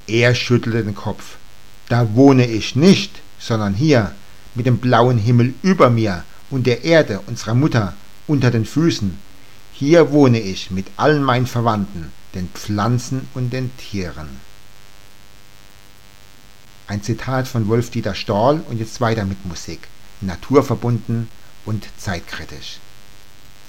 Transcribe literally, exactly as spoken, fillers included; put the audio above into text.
Er schüttelte den Kopf. Da wohne ich nicht, sondern hier, mit dem blauen Himmel über mir und der Erde, unserer Mutter, unter den Füßen. Hier wohne ich mit allen meinen Verwandten, den Pflanzen und den Tieren. Ein Zitat von Wolf-Dieter Storl und jetzt weiter mit Musik, naturverbunden und zeitkritisch.